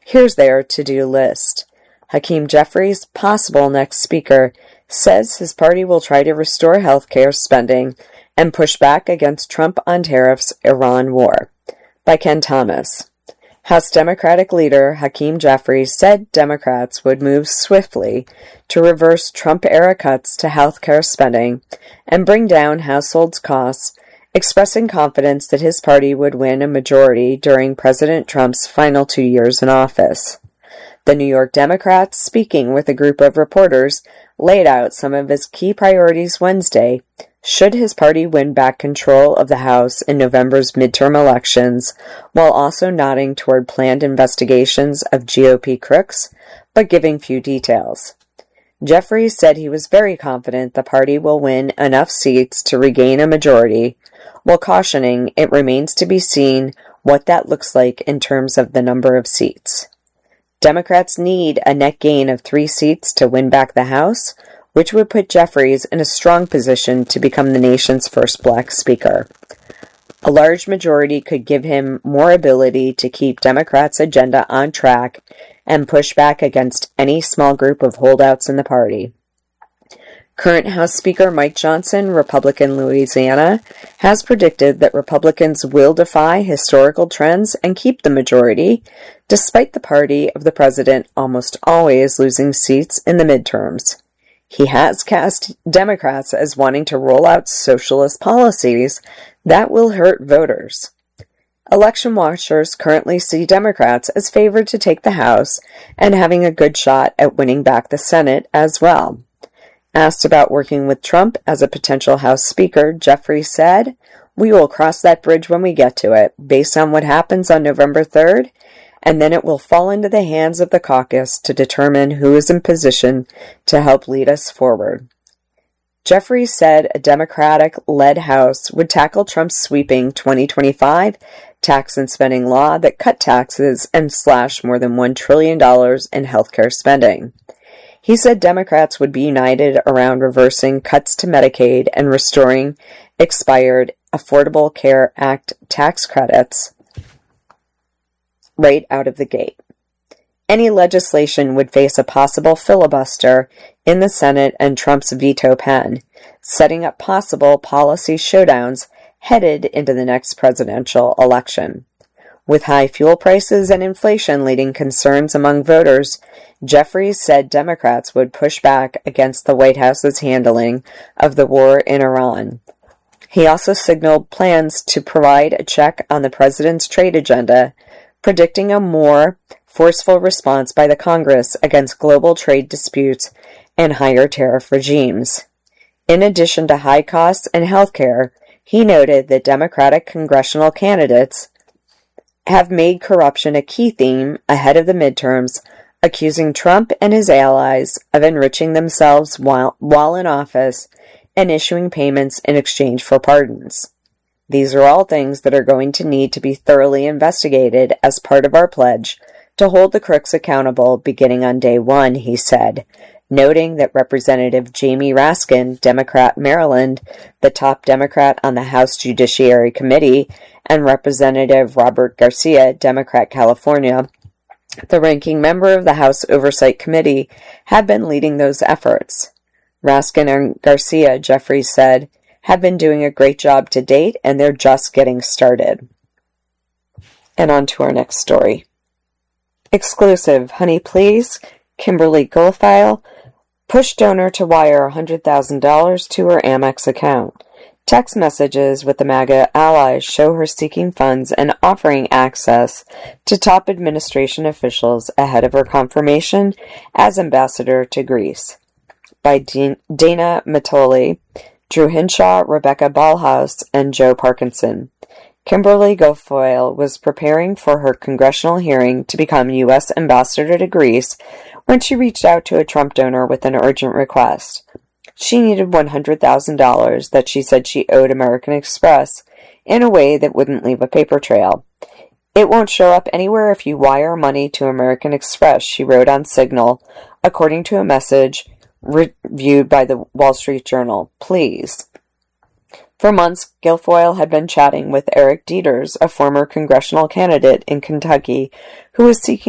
Here's their to-do list. Hakeem Jeffries, possible next speaker, says his party will try to restore health care spending and push back against Trump on tariffs, Iran war. By Ken Thomas. House Democratic leader Hakeem Jeffries said Democrats would move swiftly to reverse Trump-era cuts to health care spending and bring down households' costs, expressing confidence that his party would win a majority during President Trump's final 2 years in office. The New York Democrat, speaking with a group of reporters, laid out some of his key priorities Wednesday, should his party win back control of the House in November's midterm elections, while also nodding toward planned investigations of GOP crooks, but giving few details. Jeffries said he was very confident the party will win enough seats to regain a majority, while cautioning it remains to be seen what that looks like in terms of the number of seats. Democrats need a net gain of 3 seats to win back the House, which would put Jeffries in a strong position to become the nation's first black speaker. A large majority could give him more ability to keep Democrats' agenda on track and push back against any small group of holdouts in the party. Current House Speaker Mike Johnson, Republican Louisiana, has predicted that Republicans will defy historical trends and keep the majority, despite the party of the president almost always losing seats in the midterms. He has cast Democrats as wanting to roll out socialist policies that will hurt voters. Election watchers currently see Democrats as favored to take the House and having a good shot at winning back the Senate as well. Asked about working with Trump as a potential House Speaker, Jeffries said, "We will cross that bridge when we get to it, based on what happens on November 3rd, and then it will fall into the hands of the caucus to determine who is in position to help lead us forward." Jeffries said a Democratic-led House would tackle Trump's sweeping 2025 tax and spending law that cut taxes and slashed more than $1 trillion in healthcare spending. He said Democrats would be united around reversing cuts to Medicaid and restoring expired Affordable Care Act tax credits right out of the gate. Any legislation would face a possible filibuster in the Senate and Trump's veto pen, setting up possible policy showdowns headed into the next presidential election. With high fuel prices and inflation leading concerns among voters, Jeffries said Democrats would push back against the White House's handling of the war in Iran. He also signaled plans to provide a check on the president's trade agenda, predicting a more forceful response by the Congress against global trade disputes and higher tariff regimes. In addition to high costs and health care, he noted that Democratic congressional candidates have made corruption a key theme ahead of the midterms, accusing Trump and his allies of enriching themselves while in office and issuing payments in exchange for pardons. These are all things that are going to need to be thoroughly investigated as part of our pledge to hold the crooks accountable beginning on day one, he said, noting that Representative Jamie Raskin, Democrat Maryland, the top Democrat on the House Judiciary Committee, and Representative Robert Garcia, Democrat California, the ranking member of the House Oversight Committee, have been leading those efforts. Raskin and Garcia, Jeffries said, have been doing a great job to date, and they're just getting started. And on to our next story. Exclusive, honey please, Kimberly Guilfoyle, push donor to wire $100,000 to her Amex account. Text messages with the MAGA allies show her seeking funds and offering access to top administration officials ahead of her confirmation as ambassador to Greece. By Dana Matoli, Drew Hinshaw, Rebecca Ballhaus, and Joe Parkinson. Kimberly Guilfoyle was preparing for her congressional hearing to become U.S. ambassador to Greece when she reached out to a Trump donor with an urgent request. She needed $100,000 that she said she owed American Express in a way that wouldn't leave a paper trail. "It won't show up anywhere if you wire money to American Express," she wrote on Signal, according to a message reviewed by the Wall Street Journal. "Please." For months, Guilfoyle had been chatting with Eric Dieters, a former congressional candidate in Kentucky, who was seeking